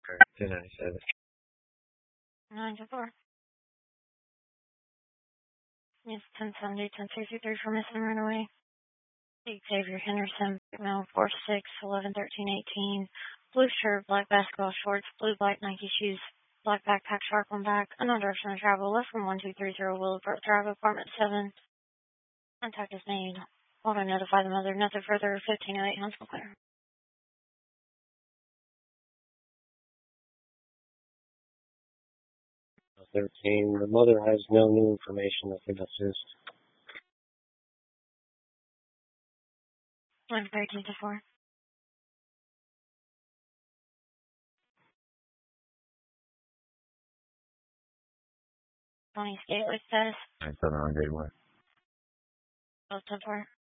297. 9-4. Yes, 1070, 1063 for missing runaway. Xavier Henderson, male, 4'6", 11, 13, 18. Blue shirt, black basketball shorts, blue black Nike shoes, black backpack, sharp on back. Unknown direction of travel, left from 1230 Willowbrook Drive, apartment 7. Contact is made. Hold on, notify the mother. Nothing further, 1508 Huntsville Clear. 13. The mother has no new information that can assist. I'm 13-4. Tony's gateway status. 97 on Gateway. Both 10-4.